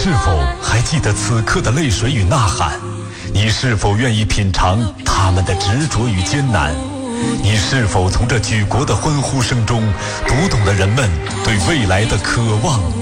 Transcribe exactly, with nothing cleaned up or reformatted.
是否还记得此刻的泪水与呐喊？你是否愿意品尝他们的执着与艰难？你是否从这举国的欢呼声中读懂了人们对未来的渴望